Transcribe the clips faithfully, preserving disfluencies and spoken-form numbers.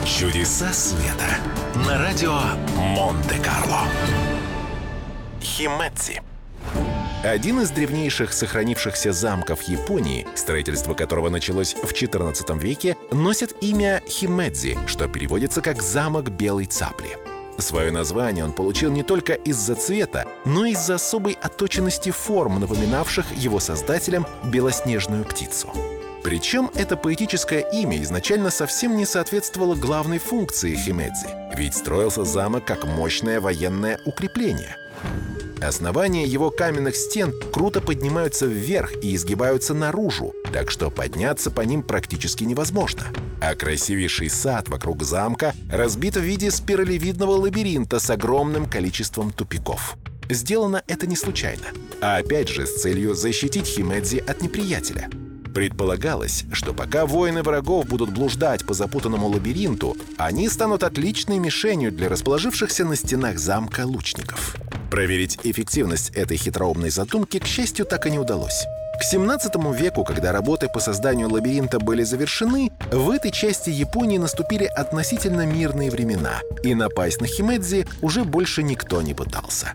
Чудеса света на радио Монте-Карло. Химэдзи. Один из древнейших сохранившихся замков Японии, строительство которого началось в четырнадцатом веке, носит имя Химэдзи, что переводится как «замок белой цапли». Свое название он получил не только из-за цвета, но и из-за особой отточенности форм, напоминавших его создателям белоснежную птицу. Причем это поэтическое имя изначально совсем не соответствовало главной функции Химэдзи, ведь строился замок как мощное военное укрепление. Основания его каменных стен круто поднимаются вверх и изгибаются наружу, так что подняться по ним практически невозможно. А красивейший сад вокруг замка разбит в виде спиралевидного лабиринта с огромным количеством тупиков. Сделано это не случайно, а опять же с целью защитить Химэдзи от неприятеля. Предполагалось, что пока воины врагов будут блуждать по запутанному лабиринту, они станут отличной мишенью для расположившихся на стенах замка лучников. Проверить эффективность этой хитроумной задумки, к счастью, так и не удалось. К семнадцатому веку, когда работы по созданию лабиринта были завершены, в этой части Японии наступили относительно мирные времена, и напасть на Химэдзи уже больше никто не пытался.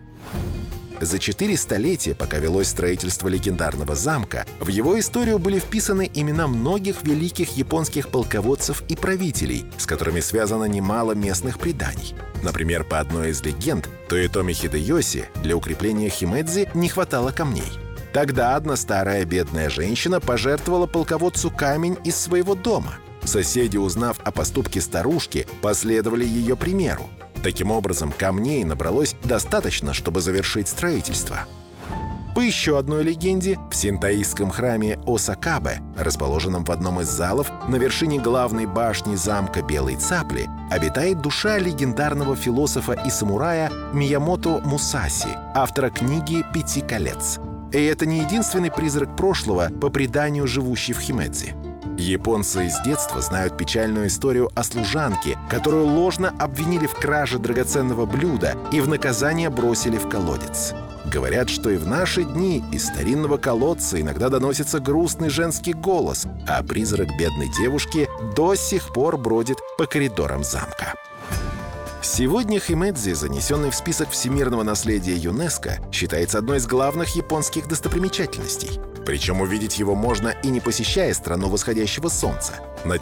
За четыре столетия, пока велось строительство легендарного замка, в его историю были вписаны имена многих великих японских полководцев и правителей, с которыми связано немало местных преданий. Например, по одной из легенд, Тоётоми Хидэёси для укрепления Химэдзи не хватало камней. Тогда одна старая бедная женщина пожертвовала полководцу камень из своего дома. Соседи, узнав о поступке старушки, последовали ее примеру. Таким образом, камней набралось достаточно, чтобы завершить строительство. По еще одной легенде, в синтоистском храме Осакабе, расположенном в одном из залов на вершине главной башни замка Белой Цапли, обитает душа легендарного философа и самурая Миямото Мусаси, автора книги «Пяти колец». И это не единственный призрак прошлого, по преданию живущий в Химэдзи. Японцы с детства знают печальную историю о служанке, которую ложно обвинили в краже драгоценного блюда и в наказание бросили в колодец. Говорят, что и в наши дни из старинного колодца иногда доносится грустный женский голос, а призрак бедной девушки до сих пор бродит по коридорам замка. Сегодня Химэдзи, занесенный в список всемирного наследия ЮНЕСКО, считается одной из главных японских достопримечательностей. Причем увидеть его можно и не посещая страну восходящего солнца. На